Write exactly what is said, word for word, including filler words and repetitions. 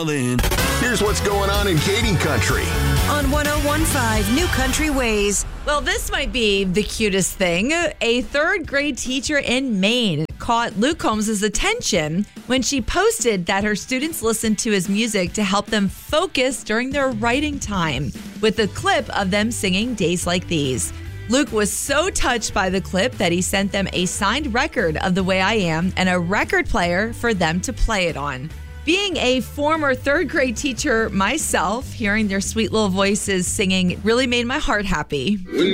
Here's what's going on in Katy Country. On one oh one point five New Country Ways. Well, this might be the cutest thing. A third grade teacher in Maine caught Luke Combs' attention when she posted that her students listened to his music to help them focus during their writing time, with a clip of them singing Days Like These. Luke was so touched by the clip that he sent them a signed record of The Way I Am and a record player for them to play it on. Being a former third grade teacher myself, hearing their sweet little voices singing really made my heart happy.